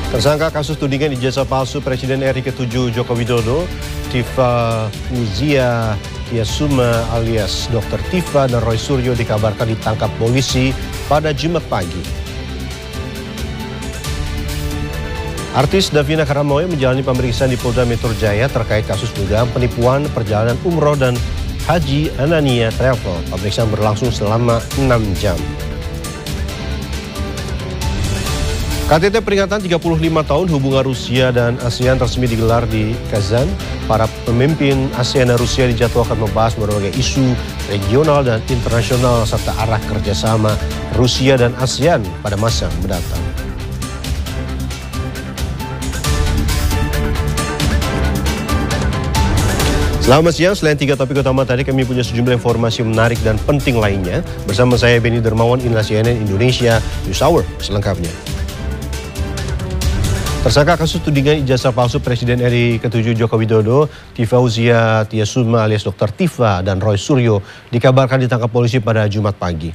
Tersangka kasus tudingan ijazah palsu Presiden RI ke-7 Joko Widodo, Tifa Fauzia Tiasuma alias Dr. Tifa dan Roy Suryo dikabarkan ditangkap polisi pada Jumat pagi. Artis Davina Karamoy menjalani pemeriksaan di Polda Metro Jaya terkait kasus dugaan penipuan perjalanan umroh dan haji Anania Travel. Pemeriksaan berlangsung selama 6 jam. KTT peringatan 35 tahun hubungan Rusia dan ASEAN resmi digelar di Kazan. Para pemimpin ASEAN dan Rusia dijadwalkan membahas berbagai isu regional dan internasional serta arah kerjasama Rusia dan ASEAN pada masa mendatang. Selamat siang, selain 3 topik utama tadi kami punya sejumlah informasi menarik dan penting lainnya. Bersama saya Benny Dermawan, inilah CNN Indonesia News Hour selengkapnya. Tersangka kasus tudingan ijazah palsu Presiden RI ke-7 Joko Widodo, Tifa Fauzia Tiasuma alias Dr. Tifa dan Roy Suryo dikabarkan ditangkap polisi pada Jumat pagi.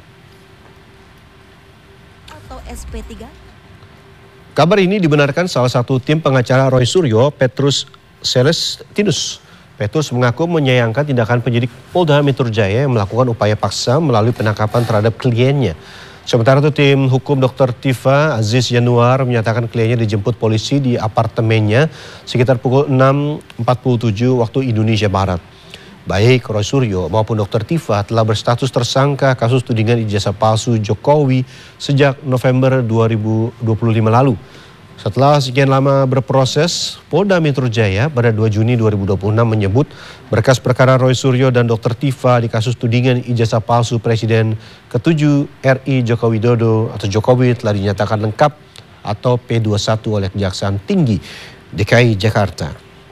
Atau SP3? Kabar ini dibenarkan salah satu tim pengacara Roy Suryo, Petrus Celestinus. Petrus mengaku menyayangkan tindakan penyidik Polda Metro Jaya yang melakukan upaya paksa melalui penangkapan terhadap kliennya. Sementara itu tim hukum Dr. Tifa, Aziz Yanuar, menyatakan kliennya dijemput polisi di apartemennya sekitar pukul 6.47 waktu Indonesia Barat. Baik Roy Suryo maupun Dr. Tifa telah berstatus tersangka kasus tudingan ijazah palsu Jokowi sejak November 2025 lalu. Setelah sekian lama berproses, Polda Metro Jaya pada 2 Juni 2026 menyebut berkas perkara Roy Suryo dan Dr. Tifa di kasus tudingan ijazah palsu Presiden ke-7 RI Joko Widodo atau Jokowi telah dinyatakan lengkap atau P21 oleh Kejaksaan Tinggi DKI Jakarta.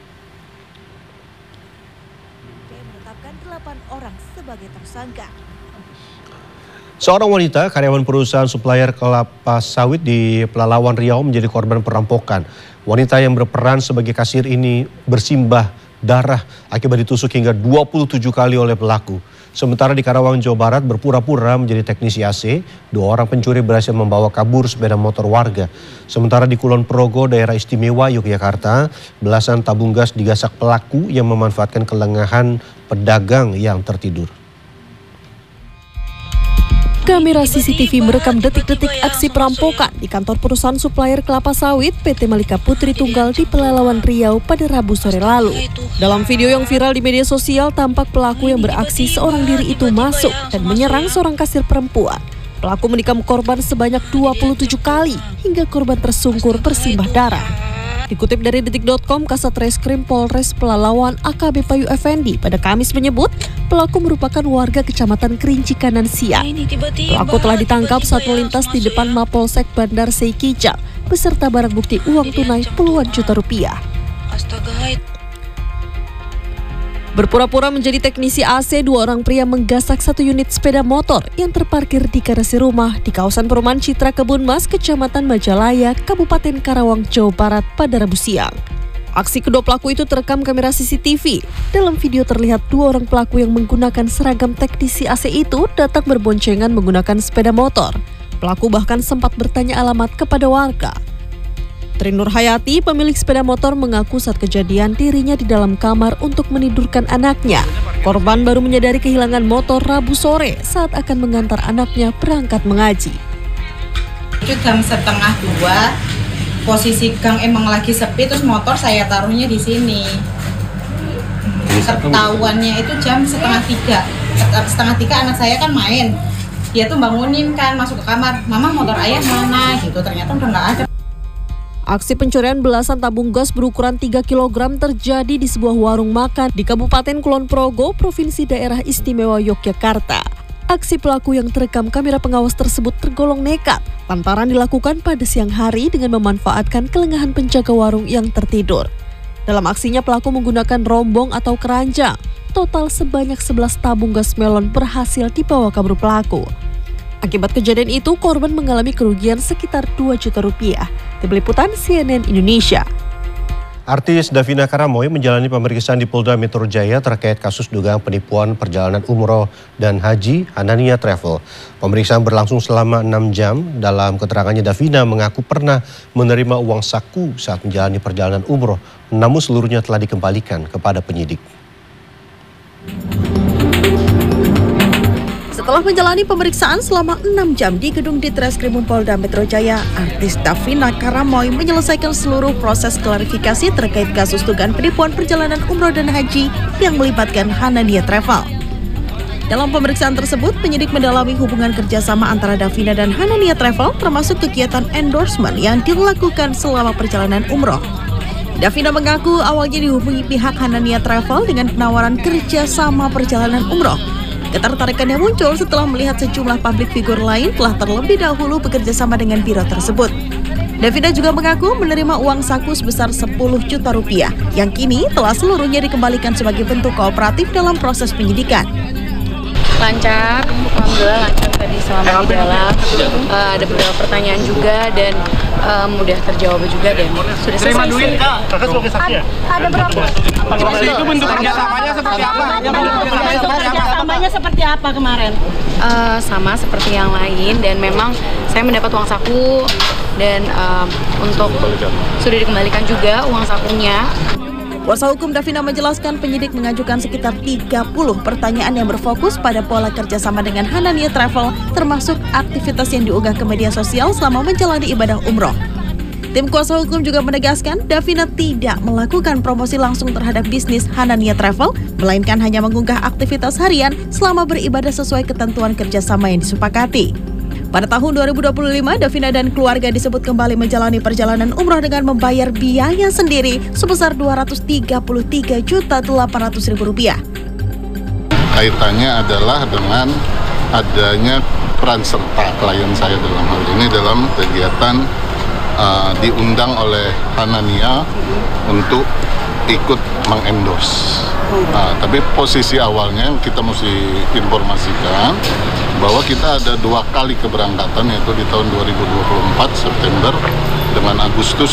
Menetapkan 8 orang sebagai tersangka. Seorang wanita karyawan perusahaan supplier kelapa sawit di Pelalawan Riau menjadi korban perampokan. Wanita yang berperan sebagai kasir ini bersimbah darah akibat ditusuk hingga 27 kali oleh pelaku. Sementara di Karawang, Jawa Barat berpura-pura menjadi teknisi AC, 2 orang pencuri berhasil membawa kabur sepeda motor warga. Sementara di Kulon Progo, daerah istimewa Yogyakarta, belasan tabung gas digasak pelaku yang memanfaatkan kelengahan pedagang yang tertidur. Kamera CCTV merekam detik-detik aksi perampokan di kantor perusahaan supplier kelapa sawit PT Malika Putri Tunggal di Pelalawan Riau pada Rabu sore lalu. Dalam video yang viral di media sosial, tampak pelaku yang beraksi seorang diri itu masuk dan menyerang seorang kasir perempuan. Pelaku menikam korban sebanyak 27 kali hingga korban tersungkur bersimbah darah. Dikutip dari detik.com, Kasat Reskrim Polres Pelalawan AKB Payu Effendi pada Kamis menyebut pelaku merupakan warga Kecamatan Kerinci Kanan Siak. Pelaku telah ditangkap saat melintas di depan Mapolsek Bandar Seikijang beserta barang bukti uang tunai puluhan juta rupiah. Berpura-pura menjadi teknisi AC, 2 orang pria menggasak 1 unit sepeda motor yang terparkir di garasi rumah di kawasan perumahan Citra Kebun Mas, Kecamatan Majalaya, Kabupaten Karawang, Jawa Barat pada Rabu siang. Aksi kedua pelaku itu terekam kamera CCTV. Dalam video terlihat 2 orang pelaku yang menggunakan seragam teknisi AC itu datang berboncengan menggunakan sepeda motor. Pelaku bahkan sempat bertanya alamat kepada warga. Tri Nur Hayati, pemilik sepeda motor, mengaku saat kejadian dirinya di dalam kamar untuk menidurkan anaknya. Korban baru menyadari kehilangan motor Rabu sore saat akan mengantar anaknya berangkat mengaji. Itu jam 1:30, posisi gang emang lagi sepi, terus motor saya taruhnya di sini. Ketahuannya itu jam 2:30. 2:30 anak saya kan main. Dia tuh bangunin kan, masuk ke kamar, "Mama, motor ayah mana?" gitu. Ternyata udah nggak ada. Aksi pencurian belasan tabung gas berukuran 3 kg terjadi di sebuah warung makan di Kabupaten Kulon Progo, Provinsi Daerah Istimewa Yogyakarta. Aksi pelaku yang terekam kamera pengawas tersebut tergolong nekat lantaran dilakukan pada siang hari dengan memanfaatkan kelengahan penjaga warung yang tertidur. Dalam aksinya pelaku menggunakan rombong atau keranjang. Total sebanyak 11 tabung gas melon berhasil dibawa kabur pelaku. Akibat kejadian itu, korban mengalami kerugian sekitar 2 juta rupiah. Tim Liputan CNN Indonesia. Artis Davina Karamoy menjalani pemeriksaan di Polda Metro Jaya terkait kasus dugaan penipuan perjalanan umroh dan haji Hanania Travel. Pemeriksaan berlangsung selama 6 jam. Dalam keterangannya, Davina mengaku pernah menerima uang saku saat menjalani perjalanan umroh, namun seluruhnya telah dikembalikan kepada penyidik. Setelah menjalani pemeriksaan selama 6 jam di gedung Ditreskrimum Polda Metro Jaya, artis Davina Karamoy menyelesaikan seluruh proses klarifikasi terkait kasus dugaan penipuan perjalanan umroh dan haji yang melibatkan Hanania Travel. Dalam pemeriksaan tersebut, penyidik mendalami hubungan kerjasama antara Davina dan Hanania Travel, termasuk kegiatan endorsement yang dilakukan selama perjalanan umroh. Davina mengaku awalnya dihubungi pihak Hanania Travel dengan penawaran kerjasama perjalanan umroh. Ketertarikannya muncul setelah melihat sejumlah publik figur lain telah terlebih dahulu bekerja sama dengan biro tersebut. Davina juga mengaku menerima uang saku sebesar 10 juta rupiah yang kini telah seluruhnya dikembalikan sebagai bentuk kooperatif dalam proses penyidikan. Lancar, alhamdulillah lancar tadi selama di dalam. Ada beberapa pertanyaan juga dan mudah terjawab juga dan sudah selesai. Terima duit, Kak. Kakak sebagai saksi ya? Ada berapa? Waktu itu bentuk kerjasamanya seperti apa? Kerjasamanya seperti apa kemarin? Sama seperti yang lain dan memang saya mendapat uang saku dan untuk sudah dikembalikan juga uang sakunya. Kuasa hukum Davina menjelaskan penyidik mengajukan sekitar 30 pertanyaan yang berfokus pada pola kerjasama dengan Hanania Travel, termasuk aktivitas yang diunggah ke media sosial selama menjalani ibadah umroh. Tim kuasa hukum juga menegaskan Davina tidak melakukan promosi langsung terhadap bisnis Hanania Travel, melainkan hanya mengunggah aktivitas harian selama beribadah sesuai ketentuan kerjasama yang disepakati. Pada tahun 2025, Davina dan keluarga disebut kembali menjalani perjalanan umroh dengan membayar biaya sendiri sebesar Rp233.800.000. Kaitannya adalah dengan adanya peran serta klien saya dalam hal ini dalam kegiatan diundang oleh Hanania untuk ikut mengendorse. Tapi posisi awalnya kita mesti informasikan bahwa kita ada 2 kali keberangkatan, yaitu di tahun 2024 September dengan Agustus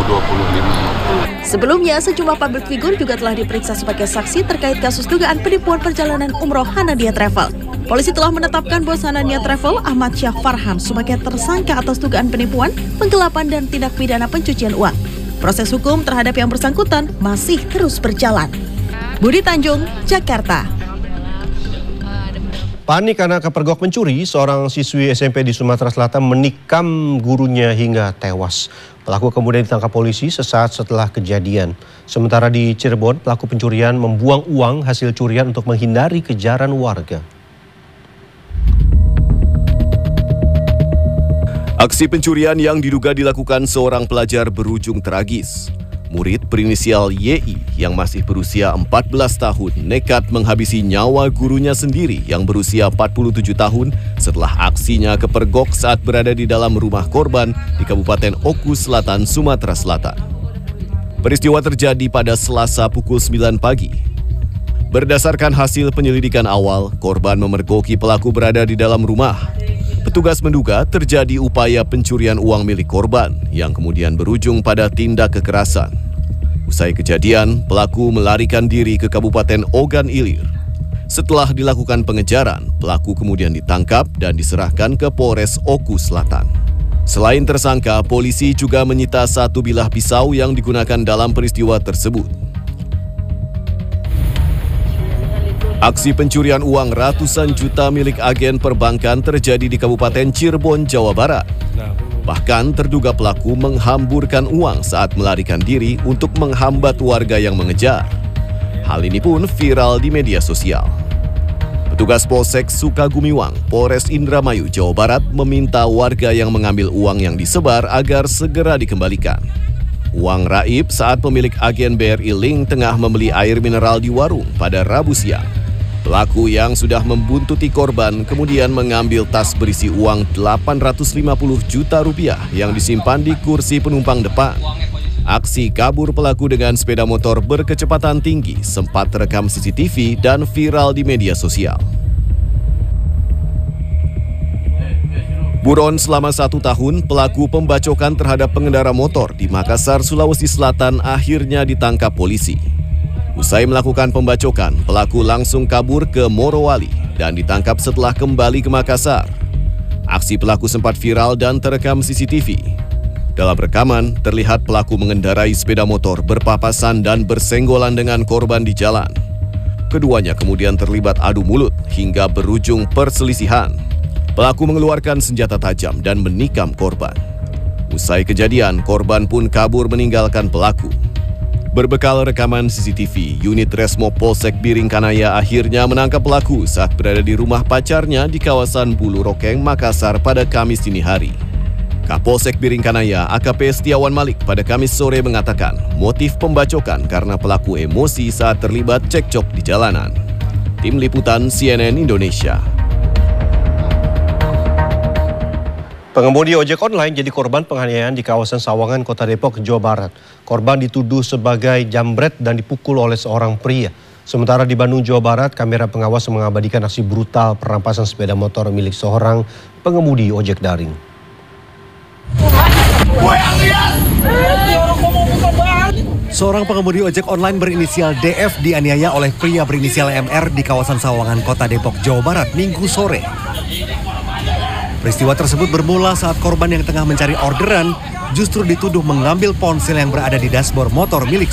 2025. Sebelumnya, sejumlah publik figur juga telah diperiksa sebagai saksi terkait kasus dugaan penipuan perjalanan umroh Hanania Travel. Polisi telah menetapkan bos Hanania Travel, Ahmad Syah Farhan, sebagai tersangka atas dugaan penipuan, penggelapan, dan tindak pidana pencucian uang. Proses hukum terhadap yang bersangkutan masih terus berjalan. Budi Tanjung, Jakarta. Panik karena kepergok mencuri, seorang siswi SMP di Sumatera Selatan menikam gurunya hingga tewas. Pelaku kemudian ditangkap polisi sesaat setelah kejadian. Sementara di Cirebon, pelaku pencurian membuang uang hasil curian untuk menghindari kejaran warga. Aksi pencurian yang diduga dilakukan seorang pelajar berujung tragis. Murid berinisial YI yang masih berusia 14 tahun nekat menghabisi nyawa gurunya sendiri yang berusia 47 tahun setelah aksinya kepergok saat berada di dalam rumah korban di Kabupaten Oku Selatan, Sumatera Selatan. Peristiwa terjadi pada Selasa pukul 9 pagi. Berdasarkan hasil penyelidikan awal, korban memergoki pelaku berada di dalam rumah. Petugas menduga terjadi upaya pencurian uang milik korban yang kemudian berujung pada tindak kekerasan. Usai kejadian, pelaku melarikan diri ke Kabupaten Ogan Ilir. Setelah dilakukan pengejaran, pelaku kemudian ditangkap dan diserahkan ke Polres Oku Selatan. Selain tersangka, polisi juga menyita 1 bilah pisau yang digunakan dalam peristiwa tersebut. Aksi pencurian uang ratusan juta milik agen perbankan terjadi di Kabupaten Cirebon, Jawa Barat. Bahkan terduga pelaku menghamburkan uang saat melarikan diri untuk menghambat warga yang mengejar. Hal ini pun viral di media sosial. Petugas Polsek Sukagumiwang, Polres Indramayu, Jawa Barat meminta warga yang mengambil uang yang disebar agar segera dikembalikan. Uang raib saat pemilik agen BRI Link tengah membeli air mineral di warung pada Rabu siang. Pelaku yang sudah membuntuti korban kemudian mengambil tas berisi uang 850 juta rupiah yang disimpan di kursi penumpang depan. Aksi kabur pelaku dengan sepeda motor berkecepatan tinggi sempat terekam CCTV dan viral di media sosial. Buron selama 1 tahun, pelaku pembacokan terhadap pengendara motor di Makassar, Sulawesi Selatan akhirnya ditangkap polisi. Usai melakukan pembacokan, pelaku langsung kabur ke Morowali dan ditangkap setelah kembali ke Makassar. Aksi pelaku sempat viral dan terekam CCTV. Dalam rekaman, terlihat pelaku mengendarai sepeda motor berpapasan dan bersenggolan dengan korban di jalan. Keduanya kemudian terlibat adu mulut hingga berujung perselisihan. Pelaku mengeluarkan senjata tajam dan menikam korban. Usai kejadian, korban pun kabur meninggalkan pelaku. Berbekal rekaman CCTV, unit Resmo Polsek Biringkanaya akhirnya menangkap pelaku saat berada di rumah pacarnya di kawasan Bulu Rokeng, Makassar pada Kamis dini hari. Kapolsek Biringkanaya AKP Setiawan Malik pada Kamis sore mengatakan motif pembacokan karena pelaku emosi saat terlibat cekcok di jalanan. Tim Liputan CNN Indonesia. Pengemudi ojek online jadi korban penganiayaan di kawasan Sawangan, Kota Depok, Jawa Barat. Korban dituduh sebagai jambret dan dipukul oleh seorang pria. Sementara di Bandung, Jawa Barat, kamera pengawas mengabadikan aksi brutal perampasan sepeda motor milik seorang pengemudi ojek daring. Seorang pengemudi ojek online berinisial DF dianiaya oleh pria berinisial MR di kawasan Sawangan, Kota Depok, Jawa Barat, Minggu sore. Peristiwa tersebut bermula saat korban yang tengah mencari orderan justru dituduh mengambil ponsel yang berada di dashboard motor milik